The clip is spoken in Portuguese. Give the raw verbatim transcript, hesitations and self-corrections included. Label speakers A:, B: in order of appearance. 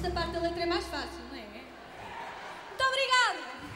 A: esta parte da letra é mais fácil, não é? Muito obrigada!